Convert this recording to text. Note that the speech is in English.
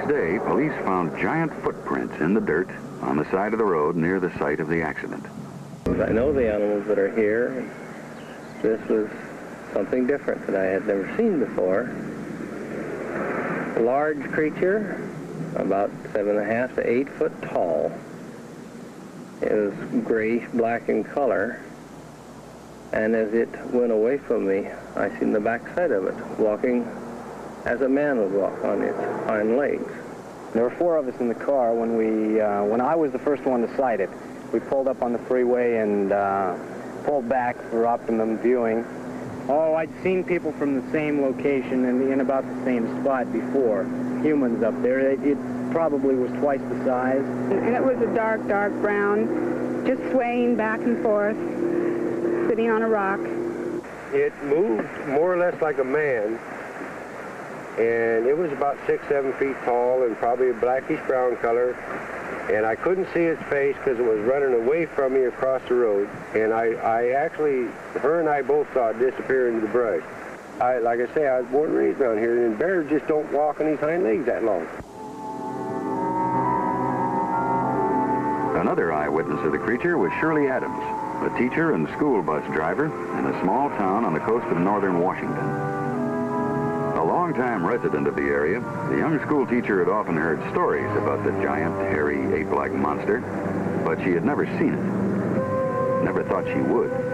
next day, police found giant footprints in the dirt on the side of the road near the site of the accident. I know the animals that are here. This was something different that I had never seen before. A large creature, about 7.5 to 8 foot tall. It was grayish-black in color. And as it went away from me, I seen the backside of it, walking as a man would walk on its hind legs. There were 4 of us in the car when I was the first one to sight it. We pulled up on the freeway and pulled back for optimum viewing. Oh, I'd seen people from the same location and in about the same spot before. Humans up there. It probably was twice the size. And it was a dark, dark brown, just swaying back and forth, sitting on a rock. It moved more or less like a man, and it was about 6, 7 feet tall and probably a blackish-brown color. And I couldn't see its face because it was running away from me across the road. And I actually, her and I both saw it disappear into the brush. Like I say, I was born and raised around here, and bears just don't walk on these hind legs that long. Another eyewitness of the creature was Shirley Adams, a teacher and school bus driver in a small town on the coast of northern Washington. A longtime resident of the area, the young school teacher had often heard stories about the giant, hairy, ape-like monster, but she had never seen it. Never thought she would.